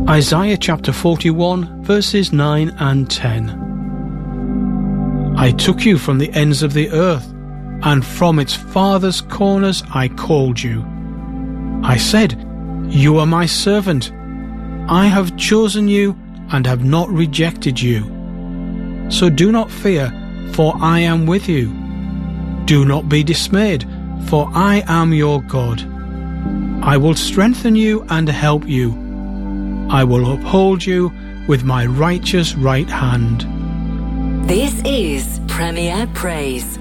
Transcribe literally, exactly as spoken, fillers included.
Isaiah chapter forty-one, verses nine and ten. I took you from the ends of the earth, and from its farthest corners I called you. I said, you are my servant. I have chosen you and have not rejected you. So do not fear, for I am with you. Do not be dismayed, for I am your God. I will strengthen you and help you. I will uphold you with my righteous right hand. This is Premier Praise.